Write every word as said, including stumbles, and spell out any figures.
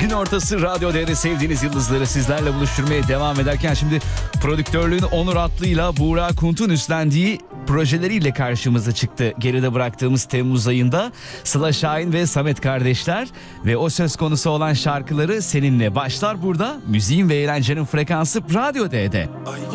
Gün ortası Radyo D'de sevdiğiniz yıldızları sizlerle buluşturmaya devam ederken şimdi prodüktörlüğünü Onur Atlı'yla Buğra Kunt'un üstlendiği projeleriyle karşımıza çıktı. Geride bıraktığımız Temmuz ayında Sıla Şahin ve Samet kardeşler ve o söz konusu olan şarkıları seninle başlar burada. Müziğin ve eğlencenin frekansı Radyo D'de.